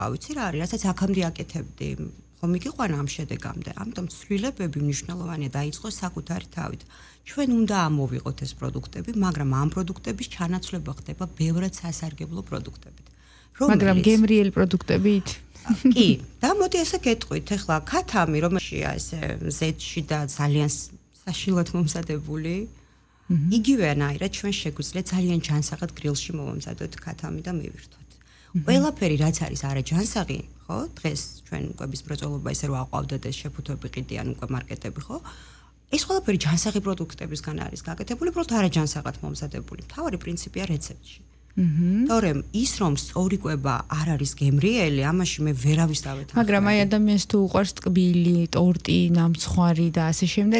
ვიცი რა არის, რასაც აქამდე აკეთებდი, ხომ მიგიყვანა ამ შედეგამდე. ამიტომ ცვლილებები მნიშვნელოვანია დაიწყოს საკუთარი თავით. ჩვენ უნდა ამოვიღოთ ეს პროდუქტები, მაგრამ ამ პროდუქტების ჩანაცვლება ხდება ბევრად სასარგებლო პროდუქტებით. მაგრამ გემრიელი პროდუქტებით? კი, და მოდი ესე გეტყვით, ახლა ქათამი რომელშია ესე ზეთში და ძალიან საშილად მომზადებული, იგივენაირად ჩვენ შეგვიძლია ძალიან ჯანსაღად გრილში მოვამზადოთ ქათამი და მივირთოთ. ყველაფერი რაც არის არაჯანსაღი, ხო? დღეს ჩვენ უკვე ის მრეწველობა ესე რო აყვავდათ ეს შეფუთვები ყიდიან უკვე მარკეტები, ხო? ეს ყველაფერი ჯანსაღი პროდუქტებისგან არის გაკეთებული, უბრალოდ არაჯანსაღად მომზადებული. მთავარი პრინციპია რეცეპტში. თორემ ის რომ სწორი კვება არ არის გემრიელი, ამაში მე ვერავის დავეთანხმები. მაგრამ აი ადამიანს თუ უყვარს ტკბილი, ტორტი, ნამცხვარი და ასე შემდეგ